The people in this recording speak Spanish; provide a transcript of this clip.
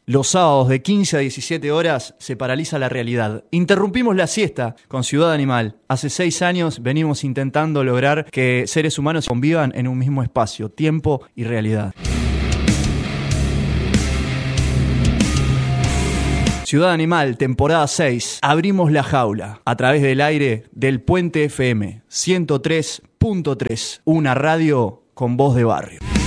Los sábados de 15 a 17 horas se paraliza la realidad. Interrumpimos la siesta con Ciudad Animal. Hace 6 años venimos intentando lograr que seres humanos convivan en un mismo espacio, tiempo y realidad. Ciudad Animal, temporada 6. Abrimos la jaula a través del aire del Puente FM 103.3. Una radio con voz de barrio.